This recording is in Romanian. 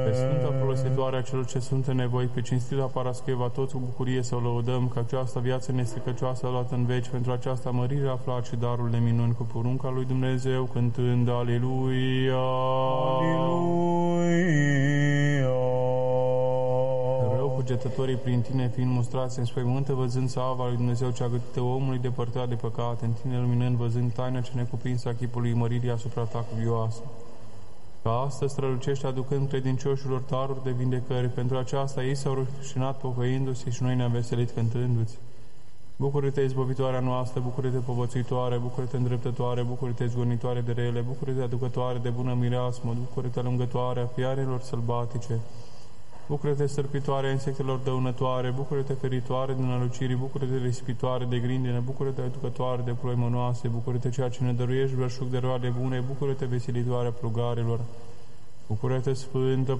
Pe Sfânta folositoare a celor ce sunt în nevoi, pe cinstita Parascheva, toți cu bucurie să o lăudăm, că această viață nestricăcioasă luată în veci, pentru această mărire aflat și darul de minuni cu porunca lui Dumnezeu, cântând Aleluia! Aleluia! Rău cugetătorii prin tine fiind mustrați, înspăimântă văzând slava lui Dumnezeu cea gătită omului depărtat de păcate, în tine luminând văzând taina ce necuprinsă a chipului măririi asupra ta cuvioasă. Ca astăzi strălucește aducând credincioșilor daruri de vindecări, pentru aceasta ei s-au rușinat pocăindu-se și noi ne-am veselit cântându-ți. Bucură-te, izbăvitoarea noastră, bucură-te, povățuitoare, bucură-te, îndreptătoare, bucură-te, zgonitoare de rele, bucură-te, aducătoare de bună mireasmă, bucură-te, alungătoare a fiarelor sălbatice, bucură-te, stârpitoare a insectelor dăunătoare, bucură-te, feritoare din nălucirii, bucură-te, risipitoare de grindină, bucură-te, aducătoare de ploi mănoase, bucură-te, ceea ce ne dăruiești belșug de roade bune, bucură-te, veselitoare a plugarilor, bucură-te, sfântă,